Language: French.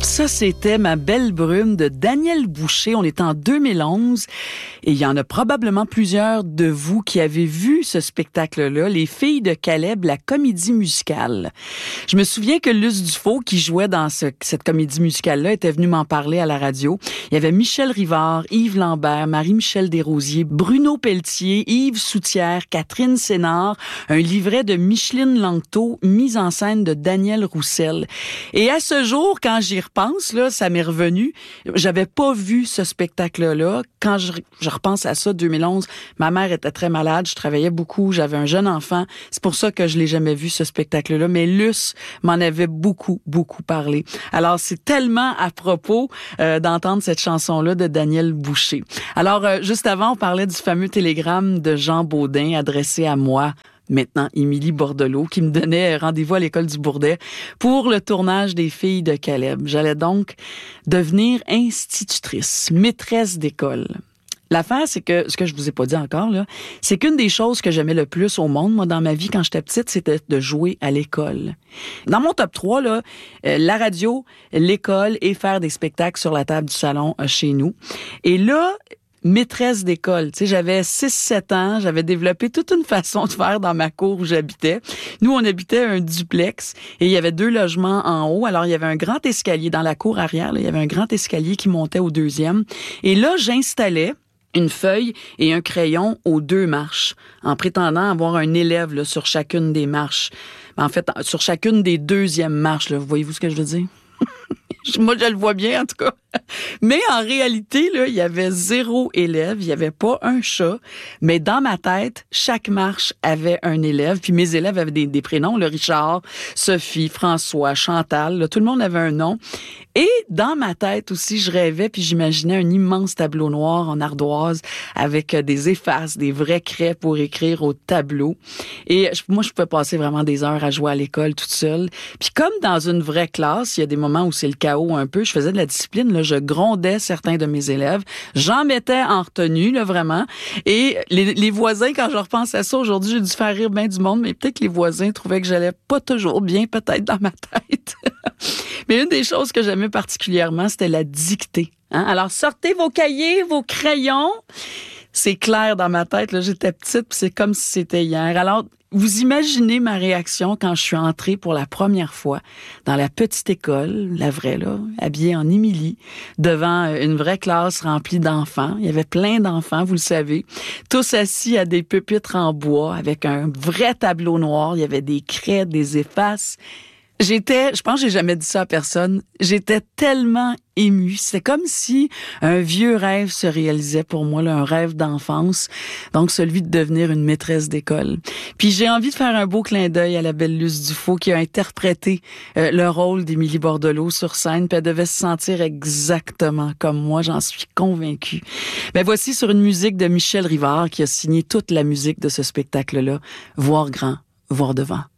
Ça, c'était Ma belle brume de Daniel Boucher. On est en 2011 et il y en a probablement plusieurs de vous qui avez vu ce spectacle-là, Les filles de Caleb, la comédie musicale. Je me souviens que Luce Dufault, qui jouait dans cette comédie musicale-là, était venue m'en parler à la radio. Il y avait Michel Rivard, Yves Lambert, Marie-Michel Desrosiers, Bruno Pelletier, Yves Soutière, Catherine Sénard, un livret de Micheline Langto, mise en scène de Daniel Roussel. Et à ce jour, quand j'y repense, là, ça m'est revenu. J'avais pas vu ce spectacle-là. Quand je repense à ça, 2011, ma mère était très malade, je travaillais beaucoup, j'avais un jeune enfant. C'est pour ça que je l'ai jamais vu, ce spectacle-là. Mais Luce m'en avait beaucoup, beaucoup parlé. Alors, c'est tellement à propos d'entendre cette chanson-là de Daniel Boucher. Alors, juste avant, on parlait du fameux télégramme de Jean Baudin adressé à moi, maintenant Émilie Bordelot, qui me donnait rendez-vous à l'école du Bourdet pour le tournage des filles de Caleb. J'allais donc devenir institutrice, maîtresse d'école. L'affaire, c'est que, ce que je vous ai pas dit encore, là, c'est qu'une des choses que j'aimais le plus au monde, moi, dans ma vie, quand j'étais petite, c'était de jouer à l'école. Dans mon top 3, là, la radio, l'école et faire des spectacles sur la table du salon chez nous. Et là, maîtresse d'école. Tu sais, j'avais 6-7 ans, j'avais développé toute une façon de faire dans ma cour où j'habitais. Nous, on habitait un duplex et il y avait 2 logements en haut. Alors, il y avait un grand escalier dans la cour arrière. Là, il y avait un grand escalier qui montait au 2e. Et là, j'installais une feuille et un crayon aux 2 marches, en prétendant avoir un élève là, sur chacune des marches. En fait, sur chacune des 2e marches. Là. Voyez-vous ce que je veux dire? Moi, je le vois bien, en tout cas. Mais en réalité, là, il y avait 0 élève, il n'y avait pas un chat. Mais dans ma tête, chaque marche avait un élève. Puis mes élèves avaient des prénoms, le Richard, Sophie, François, Chantal. Là, tout le monde avait un nom. Et dans ma tête aussi, je rêvais puis j'imaginais un immense tableau noir en ardoise avec des effaces, des vrais craies pour écrire au tableau. Et moi, je pouvais passer vraiment des heures à jouer à l'école toute seule. Puis comme dans une vraie classe, il y a des moments où c'est le chaos un peu. Je faisais de la discipline, là, je grondais certains de mes élèves. J'en mettais en retenue, là, vraiment. Et les voisins, quand je repense à ça aujourd'hui, j'ai dû faire rire bien du monde, mais peut-être que les voisins trouvaient que j'allais pas toujours bien, peut-être, dans ma tête. Mais une des choses que j'aimais particulièrement, c'était la dictée. Hein? Alors, sortez vos cahiers, vos crayons. C'est clair dans ma tête, là, j'étais petite, puis c'est comme si c'était hier. Alors, vous imaginez ma réaction quand je suis entrée pour la première fois dans la petite école, la vraie, là, habillée en Émilie, devant une vraie classe remplie d'enfants. Il y avait plein d'enfants, vous le savez, tous assis à des pupitres en bois avec un vrai tableau noir. Il y avait des craies, des effaces. Je pense que j'ai jamais dit ça à personne. J'étais tellement émue. C'est comme si un vieux rêve se réalisait pour moi, là, un rêve d'enfance. Donc, celui de devenir une maîtresse d'école. Puis, j'ai envie de faire un beau clin d'œil à la belle Luce Dufault qui a interprété le rôle d'Émilie Bordelot sur scène. Puis, elle devait se sentir exactement comme moi, j'en suis convaincue. Mais voici sur une musique de Michel Rivard qui a signé toute la musique de ce spectacle-là. Voir grand, voir devant.